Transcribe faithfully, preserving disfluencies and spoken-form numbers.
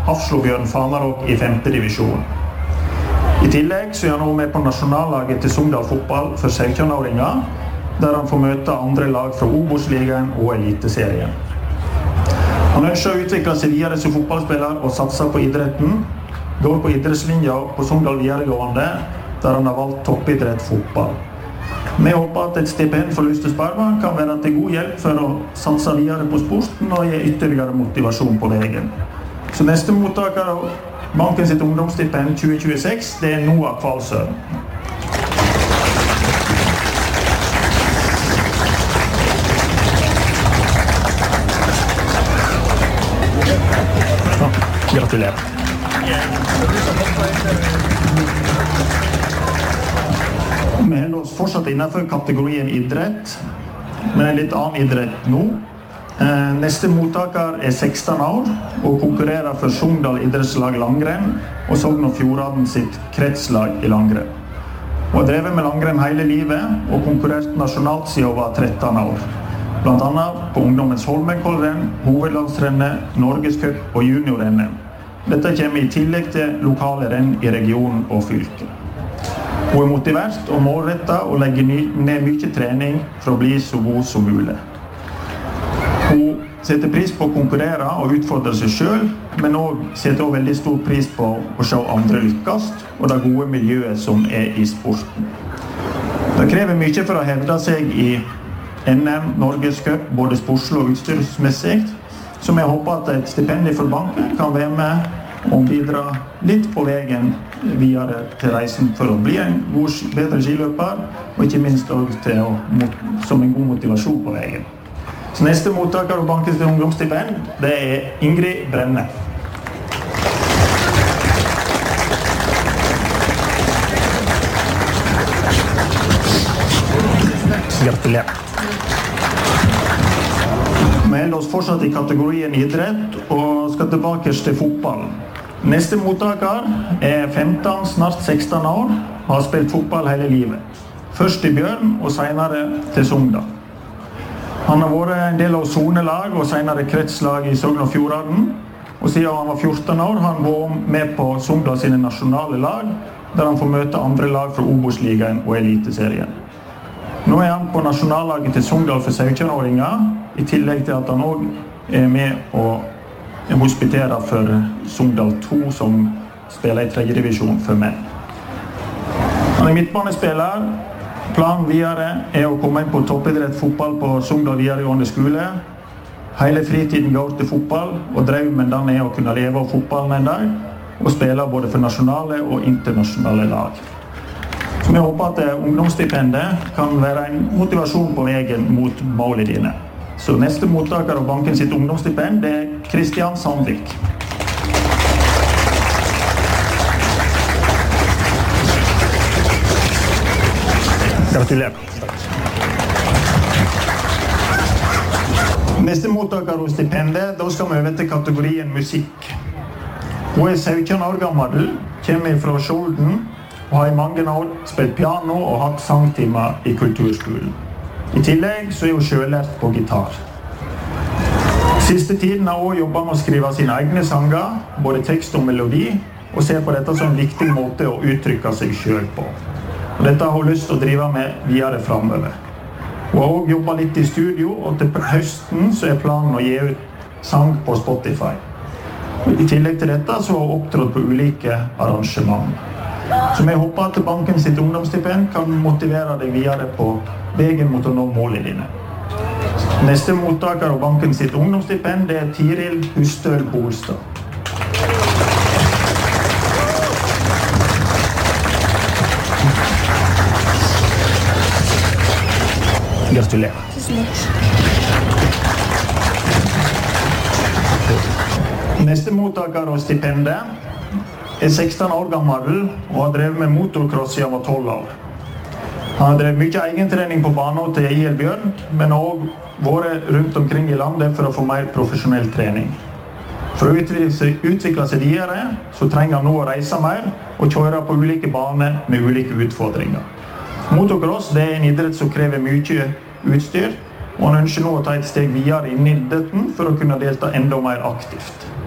Hafslobjørn Famarok i femte divisjon. I tillegg så er han også med på nasjonallaget til Sogndal fotball for sytten-åringer, der han får møte andre lag fra Obos-ligaen og Eliteserien. Han ønsker å utvikle seg videre som fotballspiller og satser på idretten, går på idrettslinja på Sogndal videregående, der han har valgt toppidrett fotball. Vi håper at et stipend for Lyst til Sparebank kan være til god hjelp for å satse videre på sporten og gi ytterligere motivasjon på veien. Så neste mottaker av banken sitt ungdomsstipend tjue tjueseks, det er Noah Kvalsø. Gratulerer. Vi holder oss fortsatt innenfor kategorien idrett, men en litt annen idrett nå. Neste mottaker er seksten år og konkurrerer for Sogndal idrettslag langrenn og Sogn og Fjordane sitt kretslag i langrenn. Hun har drevet med langrenn hele livet og konkurrert nasjonalt siden hun var tretten år. Blant annet på ungdommens Holmenkollrenn, hovedlandsrennet, Norgescup og juniorrennet. Dette kommer i tillegg til lokale renn i regionen og fylket. Hun er motivert og målrettet og legger ned mye trening for å bli så god som mulig. Hun setter pris på å konkurrere og utfordre seg selv, men også setter også veldig stor pris på å se andre lykkes og det gode miljøet som er i sporten. Det krever mye for å hevde seg i N M, Norgescup, både sportslig og utstyrsmessig, så jeg håper at et stipend for banken kan være med og bidra litt på veien videre til reisen for å bli en god, bedre skiløper, og ikke minst også til å, som en god motivasjon på veien. Så neste mottaker av bankens ungdomsstipend, det er Ingrid Brenne. Gratulerer. Vi holder oss fortsatt i kategorien idrett og skal tilbake til fotball. Neste mottaker er femten, snart seksten år, og har spilt fotball hele livet. Først i Bjørn og senere til Sogndal. Han har vært en del av sonelag og senere kretslag i Sogn og Fjordane, og siden han var fjorten år har han vært med på Sogndal sine nasjonale lag, der han får møte andre lag fra Obos-ligaen og Eliteserien. Nå er han på nasjonallaget til Sogndal for sytten-åringer, i tillegg til at han også er med og hospiterer for Sogndal to, som spiller i tredje divisjon for menn. Han er midtbanespiller. Planen videre er å komme inn på toppidrett fotball på Sogndal videregående skole. Hele fritiden går til fotball, og drømmen den er å kunne leve av fotballen en dag, og spille både for nasjonale og internasjonale lag. Så vi håper at ungdomsstipendet kan være en motivasjon på veien mot målene dine. Så neste mottaker av banken sitt ungdomsstipend er Kristian Sandvik. Gratulerer. Neste mottaker av stipendet, da skal vi over til kategorien musikk. Hun er sytten år gammel, kommer fra Skjolden, og har i mange år spilt piano og hatt sangtimer i kulturskolen. I tillegg så er hun selvlært på gitar. Siste tiden har hun jobbet med å skrive sine egne sanger, både tekst og melodi, og ser på dette som en viktig måte å uttrykke seg selv på. Og dette har hun lyst til å drive med videre fremover. Hun har også jobbet litt i studio, og til høsten så er planen å gi ut sang på Spotify. I tillegg til dette så har hun opptrådt på ulike arrangement. Så vi håper at banken sitt ungdomsstipend kan motivere deg videre på veien mot å nå målene dine. Neste mottaker av banken sitt ungdomsstipend er Tiril Hustøl Bolstad. Gratulerer. Neste mottaker av stipendet er seksten år gammel og har drevet med motocross siden han var tolv år. Han har drevet mye egentrening på banen til I L Bjørn, men har også vært rundt omkring i landet for å få mer profesjonell trening. For å utvikle seg videre, så trenger han nå å reise mer og kjøre på ulike baner med ulike utfordringer. Motocross det er en idrett som krever mye utstyr, og han ønsker nå å ta et steg videre inn i idretten for å kunne delta enda mer aktivt.